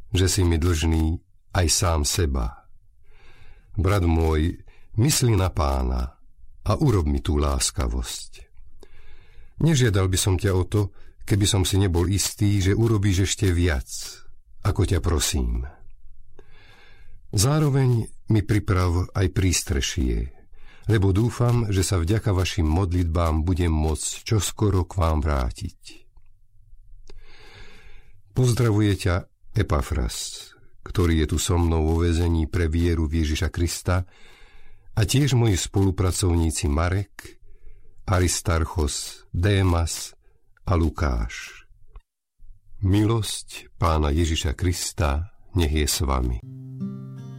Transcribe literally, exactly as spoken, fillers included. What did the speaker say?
že si mi dlžný aj sám seba. Brat môj, mysli na Pána a urob mi tú láskavosť. Nežiadal by som ťa o to, keby som si nebol istý, že urobíš ešte viac, ako ťa prosím. Zároveň mi priprav aj prístrešie, lebo dúfam, že sa vďaka vašim modlitbám budem môcť čoskoro k vám vrátiť. Pozdravuje ťa Epafras, ktorý je tu so mnou vo väzení pre vieru v Ježiša Krista, a tiež moji spolupracovníci Marek, Aristarchos, Démas a Lukáš. Milosť Pána Ježiša Krista nech je s vami.